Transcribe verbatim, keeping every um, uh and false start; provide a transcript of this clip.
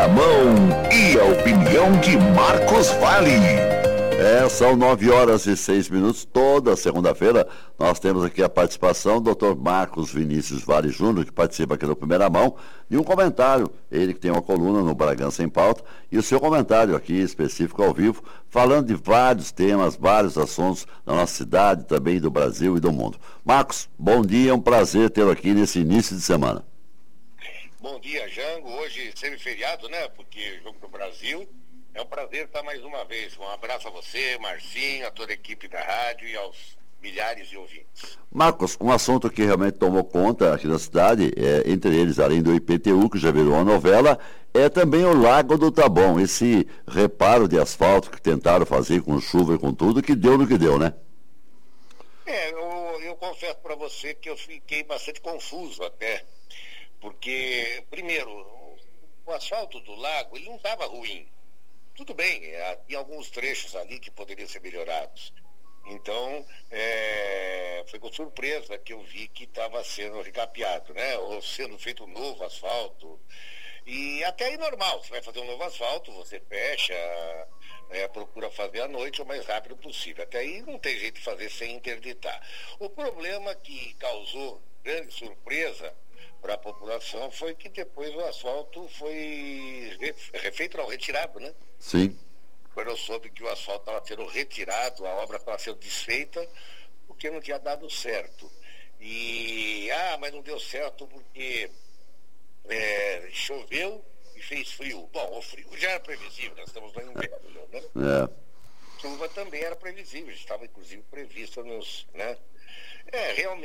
primeira mão e a opinião de Marcos Vale. É, são nove horas e seis minutos. Toda segunda-feira nós temos aqui a participação do doutor Marcos Vinícius Vale Júnior, que participa aqui no Primeira Mão, e um comentário, ele que tem uma coluna no Bragança em Pauta, e o seu comentário aqui específico ao vivo, falando de vários temas, vários assuntos da nossa cidade, também do Brasil e do mundo. Marcos, bom dia, é um prazer tê-lo aqui nesse início de semana. Bom dia, Jango. Hoje semi feriado, né? Porque jogo do Brasil. É um prazer estar mais uma vez. Um abraço a você, Marcinho, a toda a equipe da rádio e aos milhares de ouvintes. Marcos, um assunto que realmente tomou conta aqui na cidade, é, entre eles, além do I P T U, que já virou uma novela, é também o Lago do Taboão, esse reparo de asfalto que tentaram fazer com chuva e com tudo, que deu no que deu, né? É, eu, eu confesso para você que eu fiquei bastante confuso até, porque, primeiro, o asfalto do lago, ele não estava ruim. Tudo bem, havia alguns trechos ali que poderiam ser melhorados. Então, é, foi com surpresa que eu vi que estava sendo recapeado, né? Ou sendo feito um novo asfalto. E até aí normal, você vai fazer um novo asfalto, você fecha, é, procura fazer à noite o mais rápido possível. Até aí não tem jeito de fazer sem interditar. O problema que causou grande surpresa para a população foi que depois o asfalto foi refeito, não, retirado, né? Sim. Quando eu soube que o asfalto estava sendo retirado, a obra estava sendo desfeita, porque não tinha dado certo. E, ah, mas não deu certo porque é, choveu e fez frio. Bom, o frio já era previsível, nós estamos no inverno, né? É. Chuva também era previsível, estava inclusive previsto nos, né? É, realmente.